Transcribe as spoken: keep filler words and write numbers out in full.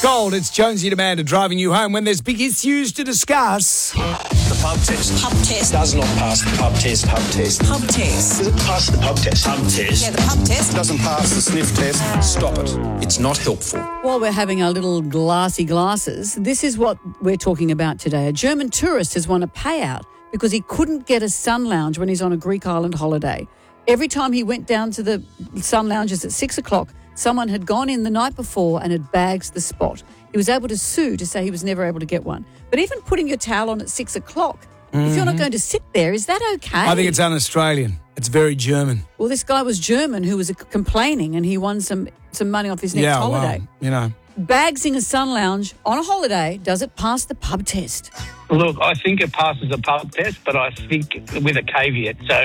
Gold, it's Jonesy and Amanda driving you home when there's big issues to discuss. The pub test. Pub test. Does not pass the pub test. Pub test. Pub test. Does it pass the pub test? Pub test. Yeah, the pub test. Doesn't pass the sniff test. Stop it. It's not helpful. While we're having our little glassy glasses, this is what we're talking about today. A German tourist has won a payout because he couldn't get a sun lounge when he's on a Greek island holiday. Every time he went down to the sun lounges at six o'clock, someone had gone in the night before and had bagged the spot. He was able to sue to say he was never able to get one. But even putting your towel on at six o'clock, mm-hmm. if you're not going to sit there, is that okay? I think it's un-Australian. It's very German. Well, this guy was German who was complaining and he won some, some money off his next yeah, holiday. Well, you know. Bagsing a sun lounge on a holiday, does it pass the pub test? Look, I think it passes the pub test, but I think with a caveat. So